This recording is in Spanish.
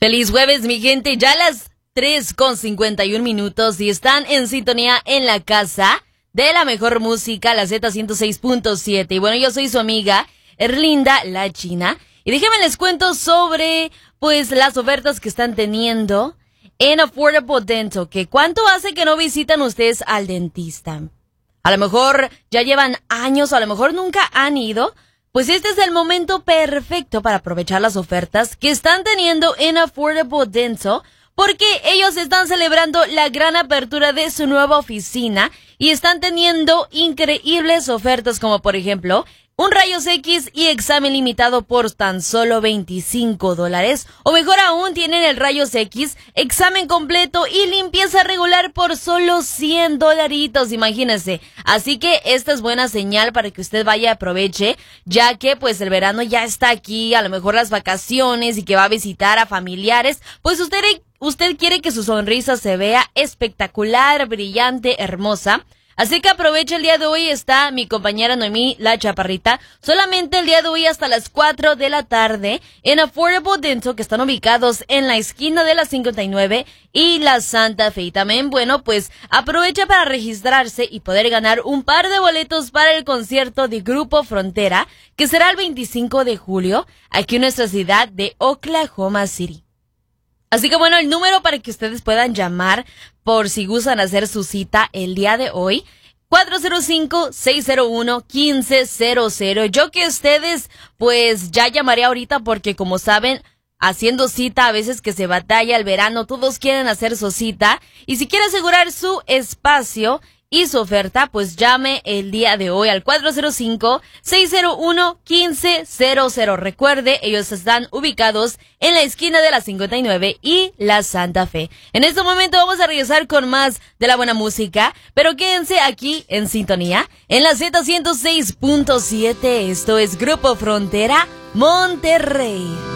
Feliz jueves, mi gente. Ya las 3:51 y están en sintonía en la casa de la mejor música, la Z106.7. Y bueno, yo soy su amiga Erlinda, la China. Y déjenme les cuento sobre, pues, las ofertas que están teniendo en Affordable Dental. Que ¿cuánto hace que no visitan ustedes al dentista? A lo mejor ya llevan años o a lo mejor nunca han ido. Pues este es el momento perfecto para aprovechar las ofertas que están teniendo en Affordable Dental, porque ellos están celebrando la gran apertura de su nueva oficina y están teniendo increíbles ofertas como por ejemplo un rayos X y examen limitado por tan solo $25. O mejor aún, tienen el rayos X, examen completo y limpieza regular por solo $100, imagínense. Así que esta es buena señal para que usted vaya y aproveche, ya que pues el verano ya está aquí, a lo mejor las vacaciones y que va a visitar a familiares, pues usted quiere que su sonrisa se vea espectacular, brillante, hermosa. Así que aprovecha el día de hoy, está mi compañera Noemí, la chaparrita, solamente el día de hoy hasta las 4 de la tarde en Affordable Dental, que están ubicados en la esquina de la 59 y la Santa Fe. Y también, bueno, pues aprovecha para registrarse y poder ganar un par de boletos para el concierto de Grupo Frontera, que será el 25 de julio, aquí en nuestra ciudad de Oklahoma City. Así que bueno, el número para que ustedes puedan llamar por si gustan hacer su cita el día de hoy, 405-601-1500. Yo que ustedes pues ya llamaré ahorita porque como saben, haciendo cita a veces que se batalla el verano, todos quieren hacer su cita y si quiere asegurar su espacio y su oferta, pues llame el día de hoy al 405-601-1500. Recuerde, ellos están ubicados en la esquina de la 59 y la Santa Fe. En este momento vamos a regresar con más de la buena música, pero quédense aquí en sintonía en la Z106.7. Esto es Grupo Frontera Monterrey.